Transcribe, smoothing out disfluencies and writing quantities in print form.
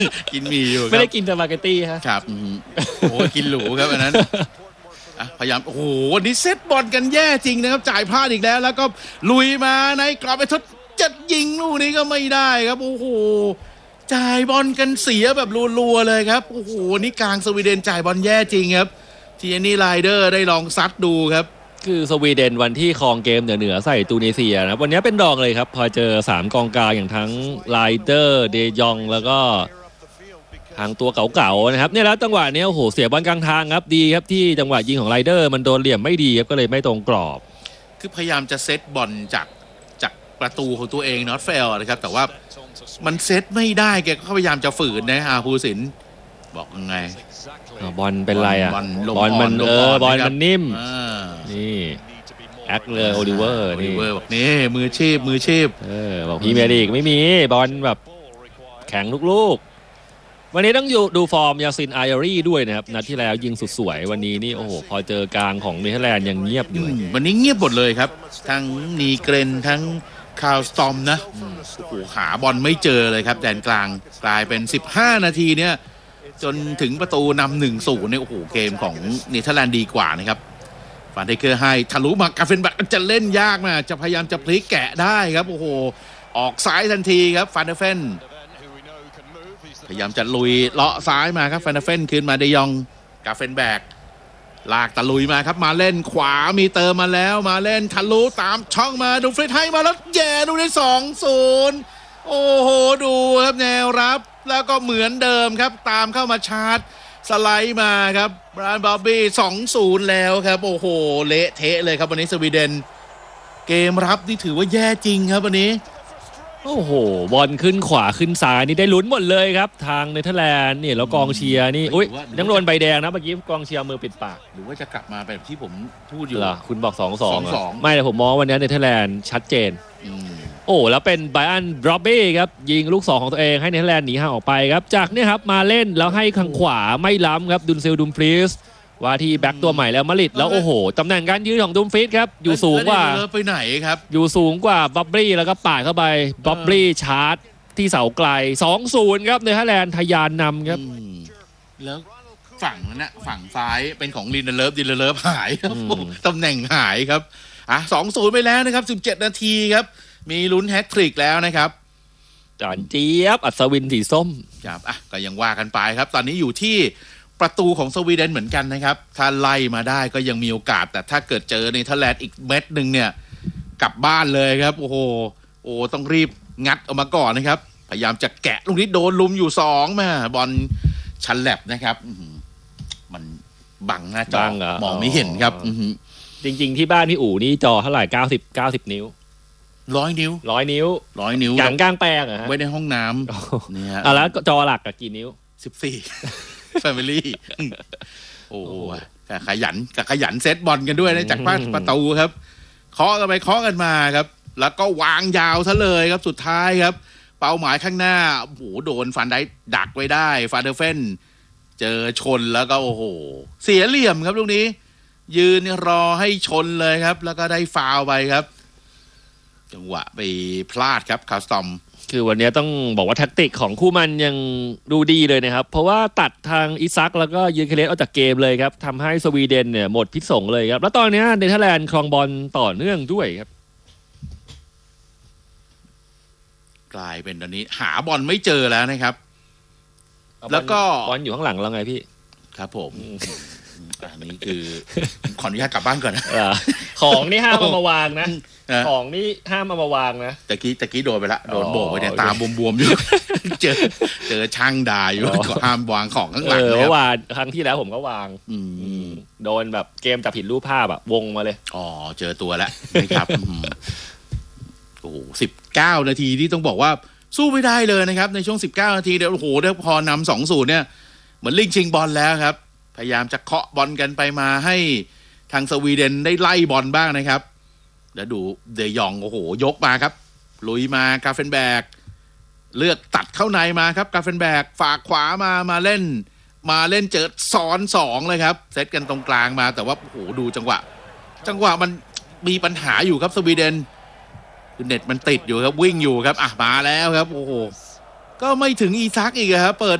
กินหมี่อยู่ไม่ได้กินสปาเกตตี้ฮะครับโอ้กินหรูครับอันนั้นพยายามโอ้โหวันนี้เซตบอลกันแย่จริงนะครับจ่ายพลาดอีกแล้วก็ลุยมาในกรอบไปทดจัดยิงลูกนี้ก็ไม่ได้ครับโอ้โหจ่ายบอลกันเสียแบบรัวๆเลยครับโอ้โหนี่กลางสวีเดนจ่ายบอลแย่จริงครับทีนี้ไลเดอร์ได้ลองซัดดูครับคือสวีเดนวันที่ครองเกมเหนือใส่ตูนิเซียนะวันนี้เป็นรองเลยครับพอเจอ3กองกลางอย่างทั้งไลเดอร์เดยองแล้วก็ทางตัวเก่าๆนะครับเนี่ยแล้วจังหวะนี้โอ้โหเสียบอลกลางทางครับดีครับที่จังหวะยิงของไลเดอร์มันโดนเหลี่ยมไม่ดีครับก็เลยไม่ตรงกรอบคือพยายามจะเซตบอลจากประตูของตัวเองนอตเฟลนะครับแต่ว่ามันเซตไม่ได้แกก็พยายามจะฝืนนะภูสินบอกยังไงบอลเป็นไรอ่ะบอลมันบอลมันนิ่มนี่แอคเลยโอลิเวอร์บอกนี่มือชีพบอกพรีเมียร์ลีกไม่มีบอลแบบแข็งลูกๆวันนี้ต้องดูฟอร์มยาซินไออารีด้วยนะครับนัดที่แล้วยิงสุดสวยวันนี้นี่โอ้โหพอเจอกลางของเนเธอร์แลนด์ยังเงียบอยู่วันนี้เงียบหมดเลยครับทั้งนีเกรนทั้งคาร์ลสตอมนะโอ้โหหาบอลไม่เจอเลยครับแดนกลางกลายเป็น15นาทีเนี่ยจนถึงประตูนำ 1-0 เนี่ยโอ้โหเกมของเนเธอร์แลนด์ดีกว่านะครับฟานเดเกอร์ให้ทะลุมากาเฟนแบ็กจะเล่นยากมากจะพยายามจะพลิกแกะได้ครับโอ้โหออกซ้ายทันทีครับฟานเดเฟนพยายามจะลุยเลาะซ้ายมาครับฟานเดเฟนคืนมาเดยองกาเฟนแบ็กลากตะลุยมาครับมาเล่นขวามีเติมมาแล้วมาเล่นทะลุตามช่องมาดูฟริตให้มาแล้วแย่ดูได้ 2-0 โอ้โหดูครับแนวรับแล้วก็เหมือนเดิมครับตามเข้ามาชาร์จสไลด์มาครับบรานบอบบี้ 2-0 แล้วครับโอ้โหเละเทะเลยครับวันนี้สวีเดนเกมรับนี่ถือว่าแย่จริงครับวันนี้โอ้โหบอลขึ้นขวาขึ้นซ้ายนี่ได้ลุ้นหมดเลยครับทางเนเธอร์แลนด์นี่แล้วกองเชียร์นี่อุ้ยยังโดนใบแดงนะเมื่อกี้กองเชียร์มือปิดปากหรือว่าจะกลับมาแบบที่ผมพูดอยู่เหรอคุณบอก 2-2 ไม่แต่ผมมองวันนี้เนเธอร์แลนด์ชัดเจนโอ้แล้วเป็นไบรอันบรอบบี้ครับยิงลูก2ของตัวเองให้เนเธอร์แลนด์หนีห่างออกไปครับจากนี่ครับมาเล่นแล้วให้ข้างขวาไม่ล้ำครับดุนเซลดุมฟรีสว่าที่แบ็กตัวใหม่แล้วมาริดแล้วโอ้โหตำแหน่งการยืนของดุมฟรีสครับอยู่สูงกว่าไปไหนครับอยู่สูงกว่าบับบี้แล้วก็ปาดเข้าไปบับบี้ชาร์จที่เสาไกล 2-0 ครับเนเธอร์แลนด์ทะยานนำครับแล้วฝั่งนั้นนะฝั่งซ้ายเป็นของลินเลิฟหายครับตำแหน่งหายครับ2-0 ไปแล้วนะครับ17นาทีครับมีลุ้นแฮตทริกแล้วนะครับจานเจี๊ยบอัศวินสีส้มครับก็ยังว่ากันไปครับตอนนี้อยู่ที่ประตูของสวีเดนเหมือนกันนะครับถ้าไล่มาได้ก็ยังมีโอกาสแต่ถ้าเกิดเจอเนเธอร์แลนด์อีกเม็ดนึงเนี่ยกลับบ้านเลยครับโอ้โหต้องรีบงัดออกมาก่อนนะครับพยายามจะแกะลูกนี้โดนลุมอยู่2มาบอลชันแลบนะครับมันบังหน้าจอมองไม่เห็นครับจริงๆที่บ้านพี่อู๋นี่จอเท่าไหร่90 นิ้ว 100 นิ้วอย่างกลางแปลงไว้ในห้องน้ำเนี่ยแล้วจอหลักกี่นิ้ว 14 Family โอ้ขยันเซตบอลกันด้วยนะจากประตูครับเคาะกันไปเคาะกันมาครับแล้วก็วางยาวซะเลยครับสุดท้ายครับเป้าหมายข้างหน้าโอ้โหโดนฟันได้ดักไว้ได้ฟาเดอร์เฟนเจอชนแล้วก็โอ้โหเสียเหลี่ยมครับลูกนี้ยืนรอให้ชนเลยครับแล้วก็ได้ฟาวล์ไปครับจังหวะไปพลาดครับคาสตอมคือวันนี้ต้องบอกว่าแท็กติกของคู่มันยังดูดีเลยนะครับเพราะว่าตัดทางอิซักแล้วก็ยืนเคเลสออกจากเกมเลยครับทำให้สวีเดนเนี่ยหมดพิษสงเลยครับแล้วตอนนี้เนเธอร์แลนด์ครองบอลต่อเนื่องด้วยครับกลายเป็นตอนนี้หาบอลไม่เจอแล้วนะครับแล้วก็บอลอยู่ข้างหลังแล้วไงพี่ครับผมอันนี้คือขออนุญาตกลับบ้านก่อนนะของนี่ห้ามเอามาวางนะของนี่ห้ามเอามาวางนะตะกี้โดนไปละโดนโบกไปเนี่ยตาบวมๆอยู่เจอช่างด่าอยู่ก็ห้ามวางของข้างหลังเพราะว่าครั้งที่แล้วผมก็วางโดนแบบเกมจับผิดรูปภาพอะวงมาเลยเจอตัวแล้วนะครับโอ้19นาทีที่ต้องบอกว่าสู้ไม่ได้เลยนะครับในช่วง19นาทีเดี๋ยวโอ้โหเดี๋ยวพอนำ 2-0 เนี่ยเหมือนลิงชิงบอลแล้วครับพยายามจะเคาะบอลกันไปมาให้ทางสวีเดนได้ไล่บอลบ้างนะครับแล้วดูเดยองโอ้โหยกมาครับลุยมากาเฟนแบกเลือกตัดเข้าในมาครับกาเฟนแบกฝากขวามาเล่นเจอซ้อน2เลยครับเซตกันตรงกลางมาแต่ว่าโอ้โหดูจังหวะมันมีปัญหาอยู่ครับสวีเดนคือเน็ตมันติดอยู่ครับวิ่งอยู่ครับมาแล้วครับโอ้โหก็ไม่ถึงอีซักอีกครับเปิด